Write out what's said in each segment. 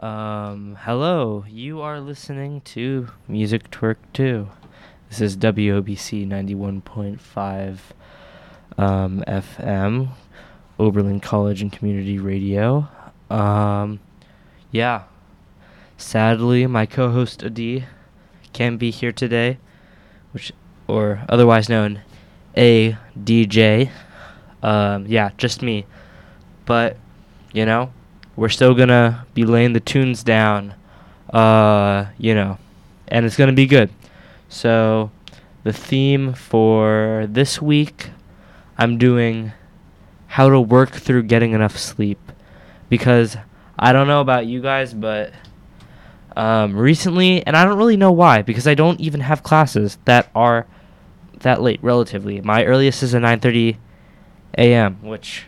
Hello, you are listening to Music Twerk 2. This is WOBC 91.5 FM, Oberlin College and Community Radio. Yeah, sadly, my co-host Adi can't be here today, or otherwise known, a DJ. Just me. But, we're still gonna be laying the tunes down, and it's gonna be good. So, the theme for this week, I'm doing how to work through getting enough sleep. Because I don't know about you guys, but recently, and I don't really know why, because I don't even have classes that are that late, relatively. My earliest is at 9:30 a.m., which,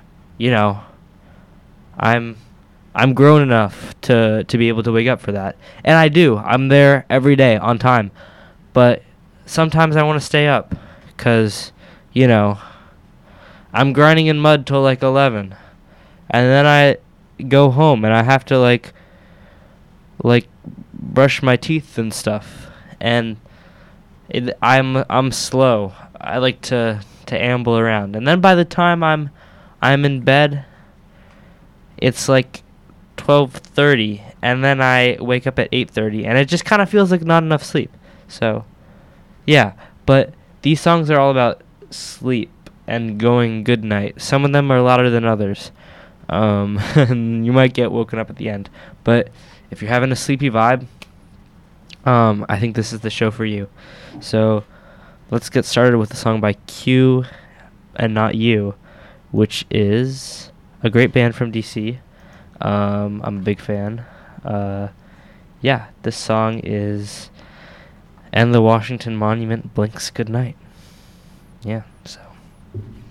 I'm grown enough to be able to wake up for that. And I do. I'm there every day on time. But sometimes I want to stay up because, I'm grinding in mud till like 11. And then I go home and I have to like brush my teeth and stuff. And I'm slow. I like to amble around. And then by the time I'm in bed, it's like 12:30, and then I wake up at 8:30, and it just kind of feels like not enough sleep. So, yeah, but these songs are all about sleep and going good night. Some of them are louder than others. And you might get woken up at the end. But if you're having a sleepy vibe, I think this is the show for you. So, let's get started with a song by Q and Not You, which is a great band from DC. I'm a big fan. This song is "And the Washington Monument Blinks Goodnight." Yeah, so